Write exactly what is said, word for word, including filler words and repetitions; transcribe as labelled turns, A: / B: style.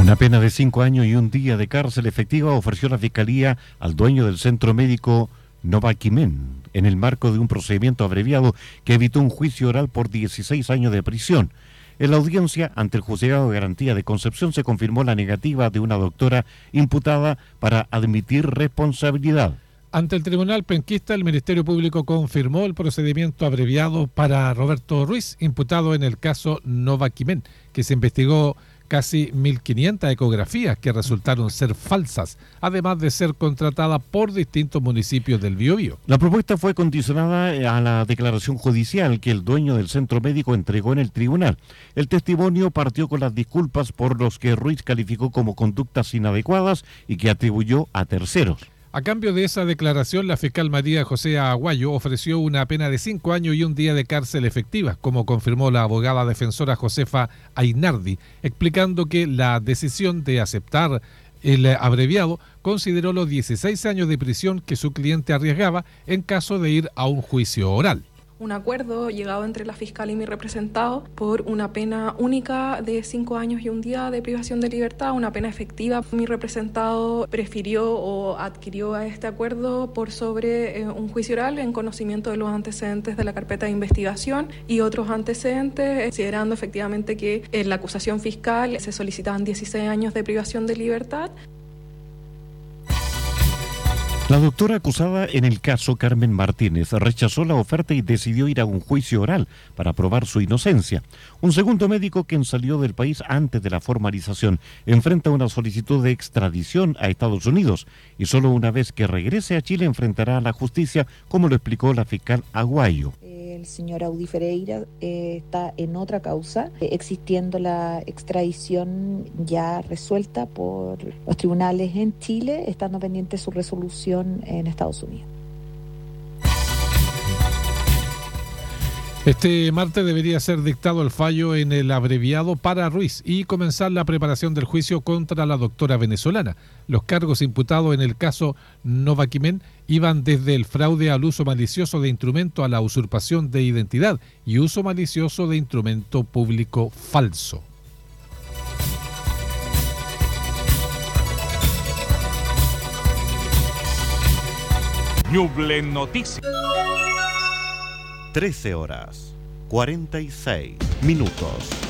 A: Una pena de cinco años y un día de cárcel efectiva ofreció la Fiscalía al dueño del centro médico Novaquimen, en el marco de un procedimiento abreviado que evitó un juicio oral por dieciséis años de prisión. En la audiencia ante el Juzgado de Garantía de Concepción se confirmó la negativa de una doctora imputada para admitir responsabilidad.
B: Ante el Tribunal Penquista, el Ministerio Público confirmó el procedimiento abreviado para Roberto Ruiz, imputado en el caso Novaquimen, que se investigó casi mil quinientas ecografías que resultaron ser falsas, además de ser contratada por distintos municipios del Biobío.
A: La propuesta fue condicionada a la declaración judicial que el dueño del centro médico entregó en el tribunal. El testimonio partió con las disculpas por los que Ruiz calificó como conductas inadecuadas y que atribuyó a terceros.
B: A cambio de esa declaración, la fiscal María José Aguayo ofreció una pena de cinco años y un día de cárcel efectiva, como confirmó la abogada defensora Josefa Ainardi, explicando que la decisión de aceptar el abreviado consideró los dieciséis años de prisión que su cliente arriesgaba en caso de ir a un juicio oral.
C: Un acuerdo llegado entre la fiscal y mi representado por una pena única de cinco años y un día de privación de libertad, una pena efectiva. Mi representado prefirió o adquirió a este acuerdo por sobre eh, un juicio oral en conocimiento de los antecedentes de la carpeta de investigación y otros antecedentes, considerando efectivamente que en la acusación fiscal se solicitaban dieciséis años de privación de libertad.
A: La doctora acusada en el caso, Carmen Martínez, rechazó la oferta y decidió ir a un juicio oral para probar su inocencia. Un segundo médico, quien salió del país antes de la formalización, enfrenta una solicitud de extradición a Estados Unidos y solo una vez que regrese a Chile enfrentará a la justicia, como lo explicó la fiscal Aguayo.
D: El señor Audi Ferreira eh, está en otra causa, eh, existiendo la extradición ya resuelta por los tribunales en Chile, estando pendiente su resolución en Estados Unidos.
B: Este martes debería ser dictado el fallo en el abreviado para Ruiz y comenzar la preparación del juicio contra la doctora venezolana. Los cargos imputados en el caso Novaquimen iban desde el fraude al uso malicioso de instrumento a la usurpación de identidad y uso malicioso de instrumento público falso.
E: Ñuble Noticias.
A: trece horas, cuarenta y seis minutos.